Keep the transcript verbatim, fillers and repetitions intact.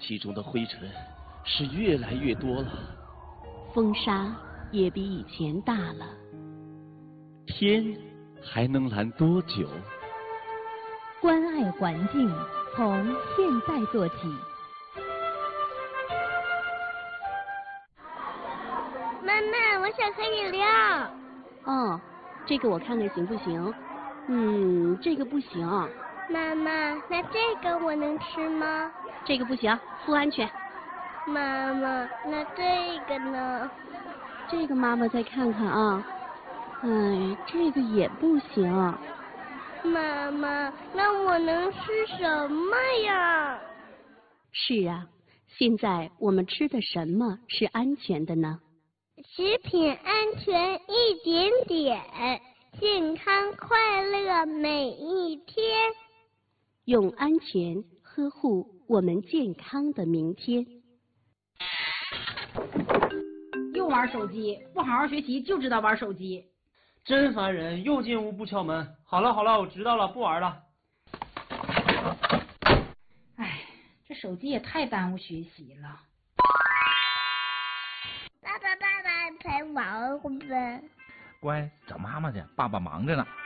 气中的灰尘是越来越多了， 风沙也比以前大了。 天还能蓝多久？ 关爱环境，从现在做起。 妈妈，我想喝饮料。 哦，这个我看看行不行？嗯，这个不行。 妈妈，那这个我能吃吗？ 这个不行，不安全。 妈妈，那这个呢？ 这个妈妈再看看啊。哎，这个也不行。 妈妈，那我能吃什么呀？ 是啊，现在我们吃的什么是安全的呢？ 食品安全一点点，健康快乐每一天。 用安全呵护我们健康的明天。 又玩手机，不好好学习就知道玩手机， 真烦人！又进屋不敲门。好了好了，我知道了，不玩了。 哎，这手机也太耽误学习了。 爸爸爸爸，陪玩会呗。 乖，找妈妈去，爸爸忙着呢。